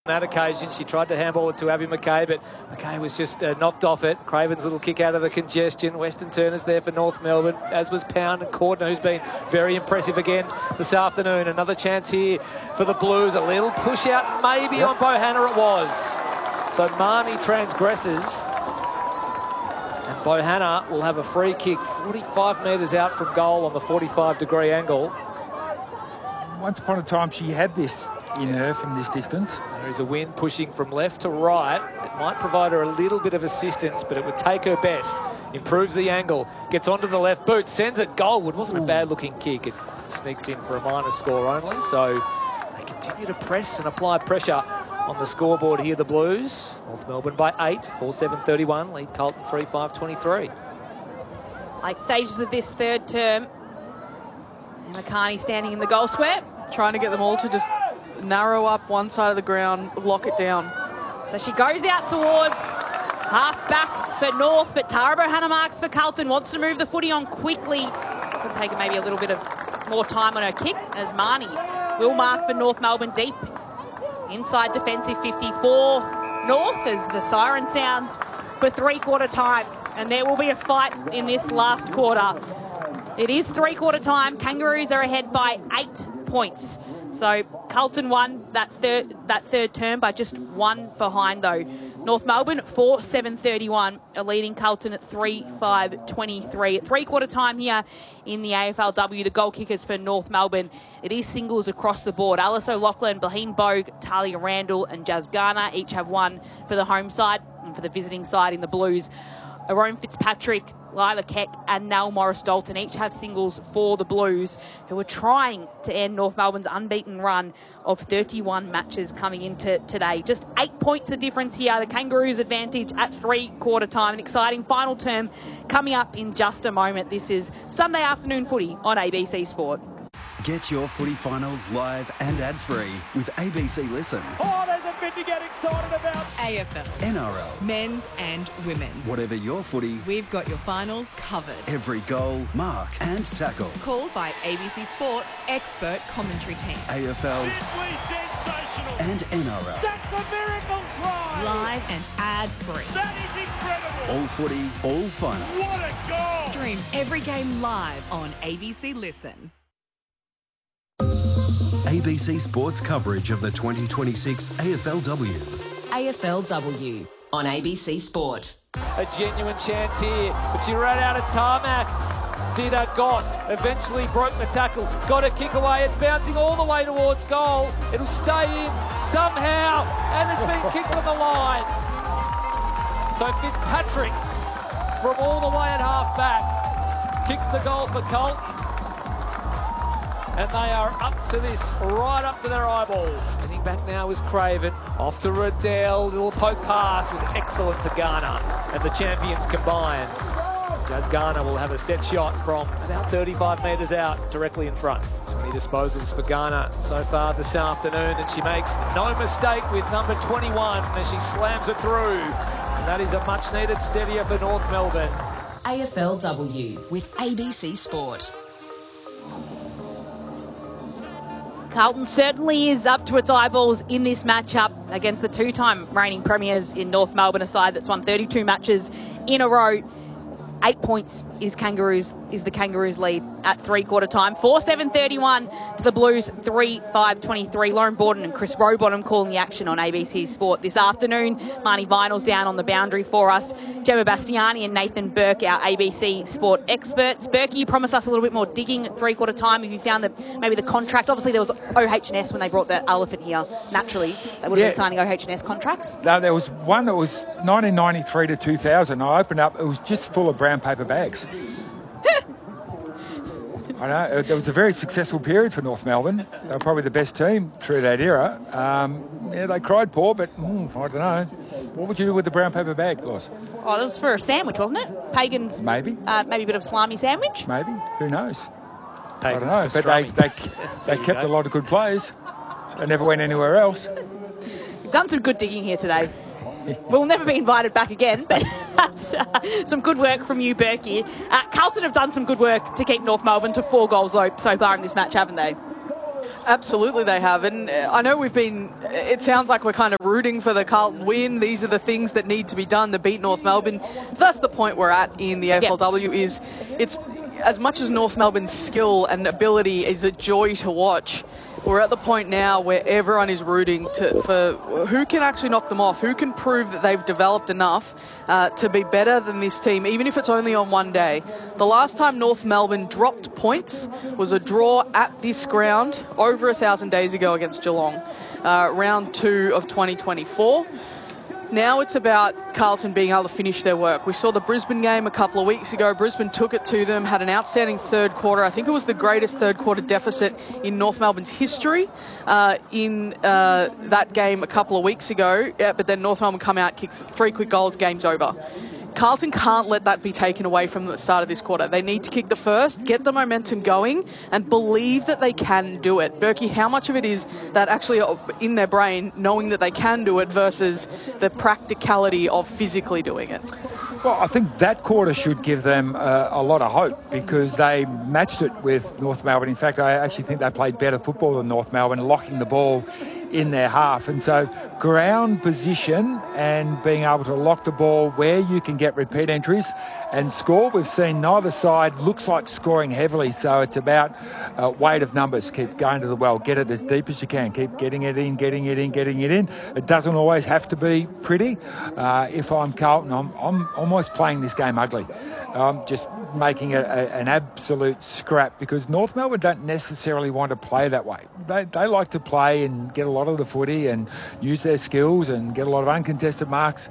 On that occasion, she tried to handball it to Abby McKay, but McKay was just knocked off it. Craven's little kick out of the congestion. Weston Turner's there for North Melbourne, as was Pound and Cordner, who's been very impressive again this afternoon. Another chance here for the Blues. A little push out maybe on Bohanna it was. So Marnie transgresses. And Bohanna will have a free kick 45 metres out from goal on the 45-degree angle. Once upon a time, she had this in her from this distance. There is a wind pushing from left to right. It might provide her a little bit of assistance, but it would take her best. Improves the angle, gets onto the left boot, sends it goalward. Wasn't a bad-looking kick. It sneaks in for a minor score only. So they continue to press and apply pressure on the scoreboard here, the Blues. North Melbourne by 8, 4-7-31. Lead Carlton 3-5-23. Late stages of this third term. Emma Kearney standing in the goal square. Trying to get them all to just narrow up one side of the ground, lock it down. So she goes out towards half back for North, but Tara Bohanna marks for Carlton, wants to move the footy on quickly. Could take maybe a little bit of more time on her kick, as Marnie will mark for North Melbourne deep. Inside defensive 54 North as the siren sounds for three-quarter time. And there will be a fight in this last quarter. It is three-quarter time. Kangaroos are ahead by 8 points. So Carlton won that third term by just one behind, though. North Melbourne 4-7-31 are leading Carlton at 3-5-23. At three-quarter time here in the AFLW, the goal kickers for North Melbourne, it is singles across the board. Alice O'Loughlin, Baheen Bogue, Talia Randall and Jazz Garner each have one for the home side, and for the visiting side in the Blues, Arone Fitzpatrick, Lila Keck and Nell Morris-Dalton each have singles for the Blues, who are trying to end North Melbourne's unbeaten run of 31 matches coming into today. Just 8 points the difference here. The Kangaroos advantage at three-quarter time. An exciting final term coming up in just a moment. This is Sunday afternoon footy on ABC Sport. Get your footy finals live and ad-free with ABC Listen. Oh, there's a bit to get excited about. AFL. NRL. Men's and women's. Whatever your footy, we've got your finals covered. Every goal, mark and tackle. Called by ABC Sports' expert commentary team. AFL. Simply sensational. And NRL. That's a miracle try. Live and ad-free. That is incredible. All footy, all finals. What a goal. Stream every game live on ABC Listen. ABC Sports coverage of the 2026 AFLW. AFLW on ABC Sport. A genuine chance here, but she ran out of tarmac. Dida Goss eventually broke the tackle, got a kick away. It's bouncing all the way towards goal. It'll stay in somehow, and it's been kicked on the line. So Fitzpatrick, from all the way at half back, kicks the goal for Carlton. And they are up to this, right up to their eyeballs. Spinning back now is Craven. Off to Riddell. Little poke pass was excellent to Garner. And the champions combine. Jazz Garner will have a set shot from about 35 metres out, directly in front. 20 disposals for Garner so far this afternoon. And she makes no mistake with number 21 as she slams it through. And that is a much-needed steadier for North Melbourne. AFLW with ABC Sport. Carlton certainly is up to its eyeballs in this matchup against the two-time reigning premiers in North Melbourne, a side that's won 32 matches in a row. 8 points is the Kangaroos lead at three-quarter time. 4-7-31 to the Blues, 3-5-23. Lauren Borden and Chris Rowbottom calling the action on ABC Sport this afternoon. Marnie Vinal's down on the boundary for us. Gemma Bastiani and Nathan Burke, our ABC Sport experts. Burke, you promised us a little bit more digging at three-quarter time. Have you found that maybe the contract, obviously there was OH&S when they brought the Elephant here, naturally. They would have been signing OH&S contracts. No, there was one that was 1993 to 2000. I opened up, it was just full of brown paper bags. I know, it was a very successful period for North Melbourne. They were probably the best team through that era. They cried poor, but I don't know. What would you do with the brown paper bag, Loss? Oh, that was for a sandwich, wasn't it? Pagan's. Maybe. Maybe a bit of salami sandwich? Maybe. Who knows? Pagan's I don't know. But they kept a lot of good players. They never went anywhere else. You've done some good digging here today. We'll never be invited back again, but that's some good work from you, Berkey. Carlton have done some good work to keep North Melbourne to 4 goals low so far in this match, haven't they? Absolutely they have. And I know it sounds like we're kind of rooting for the Carlton win. These are the things that need to be done to beat North Melbourne. That's the point we're at in the AFLW is it's as much as North Melbourne's skill and ability is a joy to watch. We're at the point now where everyone is rooting for who can actually knock them off, who can prove that they've developed enough to be better than this team, even if it's only on one day. The last time North Melbourne dropped points was a draw at this ground over 1,000 days ago against Geelong, round 2 of 2024. Now it's about Carlton being able to finish their work. We saw the Brisbane game a couple of weeks ago. Brisbane took it to them, had an outstanding third quarter. I think it was the greatest third quarter deficit in North Melbourne's history in that game a couple of weeks ago. But then North Melbourne come out, kick 3 quick goals, game's over. Carlton can't let that be taken away from the start of this quarter. They need to kick the first, get the momentum going, and believe that they can do it. Berkey, how much of it is that actually in their brain, knowing that they can do it versus the practicality of physically doing it? Well, I think that quarter should give them a lot of hope because they matched it with North Melbourne. In fact, I actually think they played better football than North Melbourne, locking the ball in their half. And so ground position and being able to lock the ball where you can get repeat entries and score. We've seen neither side looks like scoring heavily, so it's about weight of numbers. Keep going to the well, get it as deep as you can, keep getting it in. It doesn't always have to be pretty. If I'm Carlton, I'm almost playing this game ugly. Just making it an absolute scrap because North Melbourne don't necessarily want to play that way. They like to play and get a lot of the footy and use their skills and get a lot of uncontested marks.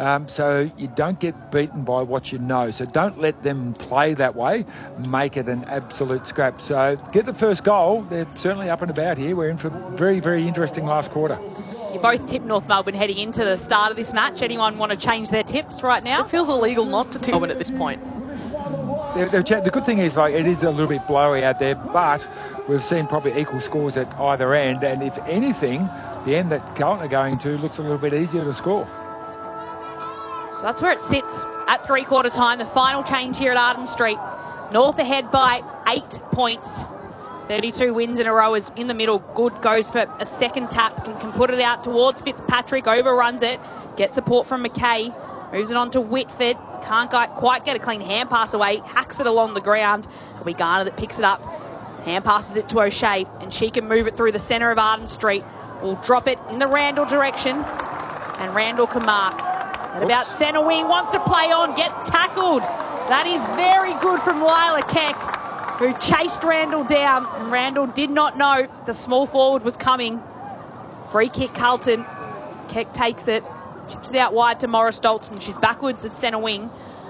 So you don't get beaten by what you know. So don't let them play that way. Make it an absolute scrap. So get the first goal. They're certainly up and about here. We're in for a very, very interesting last quarter. You both tipped North Melbourne heading into the start of this match. Anyone want to change their tips right now? It feels illegal not to tip Melbourne at this point. The good thing is, it is a little bit blowy out there, but we've seen probably equal scores at either end. And if anything, the end that Carlton are going to looks a little bit easier to score. So that's where it sits at three-quarter time. The final change here at Arden Street. North ahead by 8 points. 32 wins in a row is in the middle. Good goes for a second tap. Can put it out towards Fitzpatrick. Overruns it. Gets support from McKay. Moves it on to Whitford. Can't quite get a clean hand pass away. Hacks it along the ground. It'll be Garner that picks it up. Hand passes it to O'Shea. And she can move it through the centre of Arden Street. Will drop it in the Randall direction. And Randall can mark. At about centre wing. Wants to play on. Gets tackled. That is very good from Lila Keck, who chased Randall down. And Randall did not know the small forward was coming. Free kick Carlton. Keck takes it. Chips it out wide to Morris Dalton. She's backwards of centre wing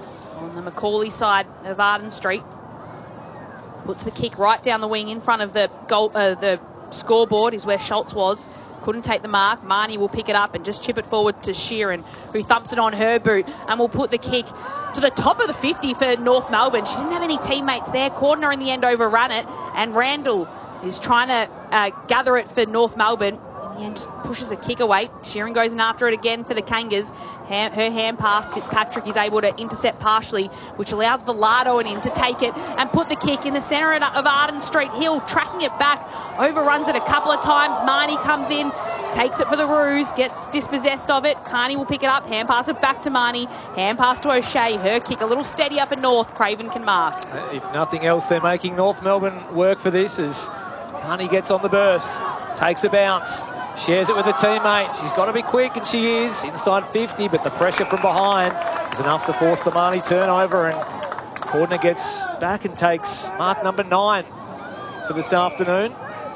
on the Macaulay side of Arden Street. Puts the kick right down the wing in front of the goal. The scoreboard is where Schultz was. Couldn't take the mark. Marnie will pick it up and just chip it forward to Sheeran, who thumps it on her boot and will put the kick to the top of the 50 for North Melbourne. She didn't have any teammates there. Cordner in the end overran it, and Randall is trying to gather it for North Melbourne. In the end, just pushes a kick away. Sheeran goes in after it again for the Kangas. Her hand pass, Fitzpatrick is able to intercept partially, which allows Velado and in to take it and put the kick in the centre of Arden Street. Hill tracking it back, overruns it a couple of times. Marnie comes in, takes it for the Roos, gets dispossessed of it. Carney will pick it up, hand pass it back to Marnie. Hand pass to O'Shea. Her kick a little steadier for North. Craven can mark. If nothing else, they're making North Melbourne work for this as Carney gets on the burst, takes a bounce. Shares it with a teammate. She's got to be quick, and she is. Inside 50, but the pressure from behind is enough to force the Marnie turnover, and Cordner gets back and takes mark number 9 for this afternoon.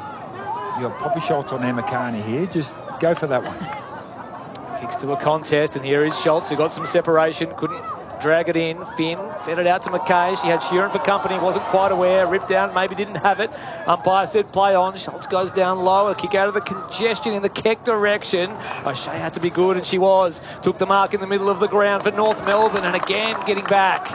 You've got Poppy Schultz on Emma Carney here. Just go for that one. Kicks to a contest, and here is Schultz, who got some separation. Couldn't drag it in. Finn fed it out to McKay. She had Sheeran for company, wasn't quite aware. Ripped down, maybe didn't have it. Umpire said play on. Schultz goes down low. A kick out of the congestion in the Keck direction. O'Shea had to be good, and she was. Took the mark in the middle of the ground for North Melbourne, and again getting back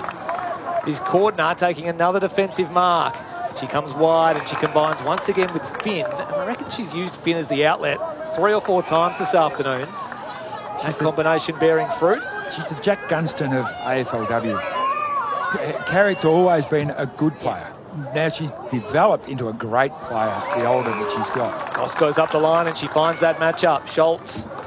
is Cordner, taking another defensive mark. She comes wide, and she combines once again with Finn. And I reckon she's used Finn as the outlet 3 or 4 times this afternoon. That combination bearing fruit. She's the Jack Gunston of AFLW. Carrick's always been a good player. now she's developed into a great player the older that she's got. Goss goes up the line and she finds that matchup. Schultz